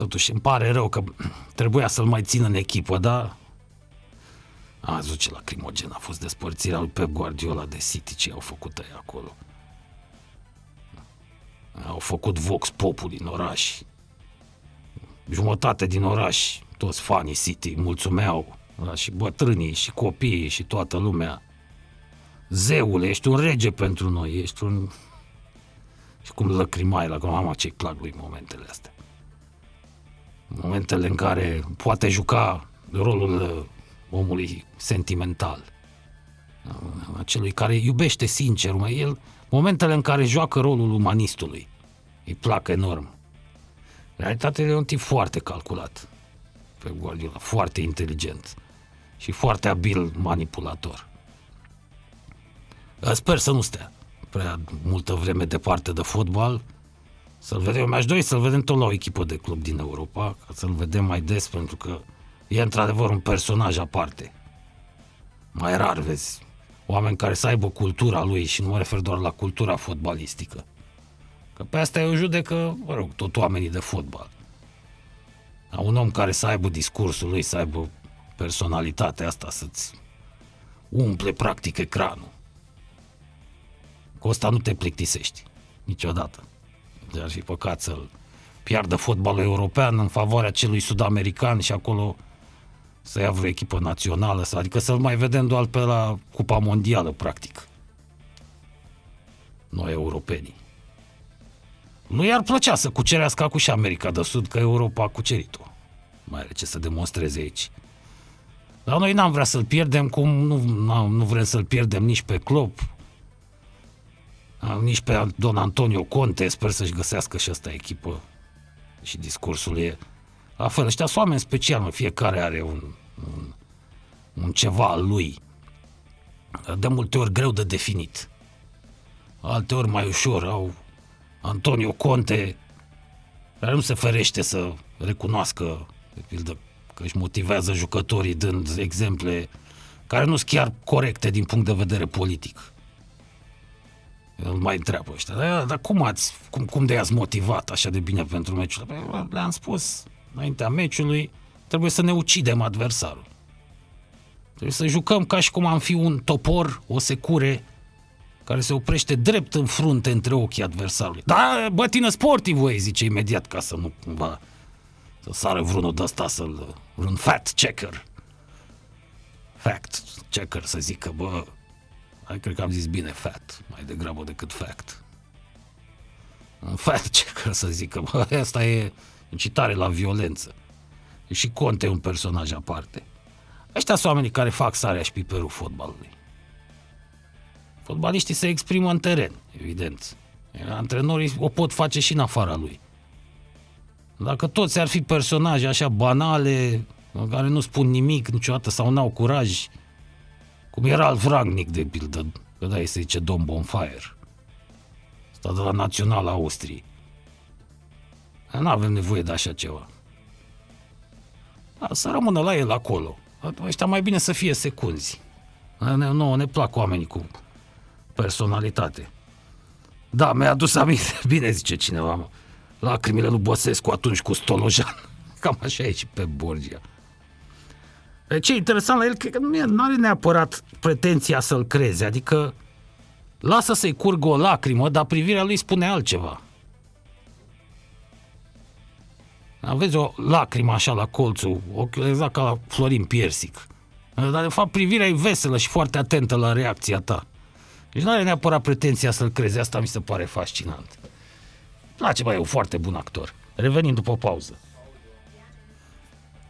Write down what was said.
Totuși îmi pare rău că trebuia să-l mai țin în echipă, dar a văzut ce lacrimogen a fost despărțirea lui Pep Guardiola de City, ce au făcut ei acolo. Au făcut Vox Populi în oraș. Jumătate din oraș, toți fanii City mulțumeau, și bătrânii, și copiii, și toată lumea. Zeule, ești un rege pentru noi, ești un... Și cum lăcrimai la mama, ce-i plac lui momentele astea. Momentele în care poate juca rolul omului sentimental, acelui care iubește sincer, el, momentele în care joacă rolul umanistului, îi plac enorm. Realitatea e un tip foarte calculat, pe Guardiola, foarte inteligent și foarte abil manipulator. Sper să nu stea prea multă vreme departe de fotbal, să-l vedem, mi-aș dori să-l vedem tot la o echipă de club din Europa, ca să-l vedem mai des, pentru că e într-adevăr un personaj aparte. Mai rar vezi oameni care să aibă cultura lui, și nu mă refer doar la cultura fotbalistică. Că pe asta eu judecă, mă rog, tot oamenii de fotbal. Un om care să aibă discursul lui, să aibă personalitatea asta, să-ți umple practic ecranul. Cu ăsta nu te plictisești niciodată. Ar fi păcat să-l piardă fotbalul european în favoarea celui sud-american și acolo să ia vreo echipă națională, adică să-l mai vedem doar pe la Cupa Mondială, practic. Noi europenii. Nu i-ar plăcea să cucerească acum și America de Sud, că Europa a cucerit-o. Mai are ce să demonstreze aici. Dar noi n-am vrea să-l pierdem, cum nu vrem să-l pierdem nici pe Klopp, nici pe Don Antonio Conte. Sper să-și găsească și ăsta echipă. Și discursul e la fel. Ăștia sunt oameni special, fiecare are un ceva al lui. De multe ori greu de definit. Alte ori mai ușor. Au Antonio Conte, care nu se ferește să recunoască, de pildă, că își motivează jucătorii dând exemple care nu sunt chiar corecte din punct de vedere politic. El mai întreabă ăștia, dar cum de i-ați motivat așa de bine pentru meciul? Le-am spus înaintea meciului, trebuie să ne ucidem adversarul. Trebuie să jucăm ca și cum am fi un topor, o secure, care se oprește drept în frunte între ochii adversarului. Da, bătină sportiv, voi, zice imediat, ca să nu cumva să sară vreunul de ăsta, un fact checker. Fact checker să zică, cred că am zis bine fact, mai degrabă decât fact. Un fact checker să zică, asta e incitare la violență. Și Conte e un personaj aparte. Ăștia sunt oamenii care fac sarea și piperul fotbalului. Fotbaliștii se exprimă în teren, evident. Antrenorii o pot face și în afara lui. Dacă toți ar fi personaje așa banale, care nu spun nimic niciodată sau n-au curaj, cum era Ralf Rangnick, de pildă, că da, se zice Dom Bonfire, ăsta de la Naționala Austriei. Nu avem nevoie de așa ceva. Să rămână la el acolo. Ăștia mai bine să fie secunzi. Nouă ne plac oamenii cu personalitate. Da, mi-a adus aminte, bine zice cineva, lacrimile lui Băsescu atunci cu Stolojan. Cam așa e și pe Borgia. Ce e interesant la el, că nu are neapărat pretenția să-l creze, adică lasă să-i curgă o lacrimă, dar privirea lui spune altceva. Aveți o lacrimă așa la colțul, exact ca la Florin Piersic. Dar de fapt privirea e veselă și foarte atentă la reacția ta. Deci nu are neapărat pretenția să-l creze, asta mi se pare fascinant. Place, e un foarte bun actor. Revenim după pauză.